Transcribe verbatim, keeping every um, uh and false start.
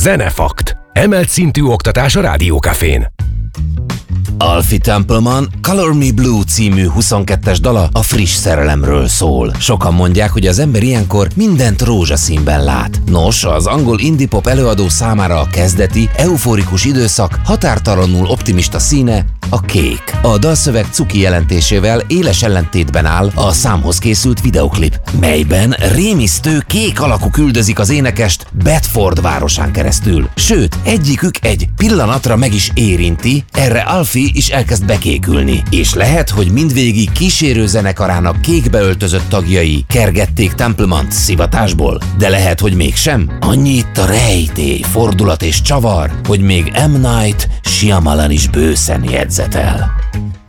Zenefakt. Emelt szintű oktatás a Rádiókafén. Alfie Templeman Color Me Blue című huszonkettes dala a friss szerelemről szól. Sokan mondják, hogy az ember ilyenkor mindent rózsaszínben lát. Nos, az angol indie pop előadó számára a kezdeti, euforikus időszak határtalanul optimista színe a kék. A dalszöveg cuki jelentésével éles ellentétben áll a számhoz készült videoklip, melyben rémisztő kék alakuk üldözik az énekest Bedford városán keresztül. Sőt, egyikük egy pillanatra meg is érinti, erre Alfie is elkezd bekékülni. És lehet, hogy mindvégig kísérő zenekarának kékbe öltözött tagjai kergették Templemant szivatásból, de lehet, hogy mégsem. Annyi itt a rejtély, fordulat és csavar, hogy még M. Night Shyamalan is bőszen jegyzetel.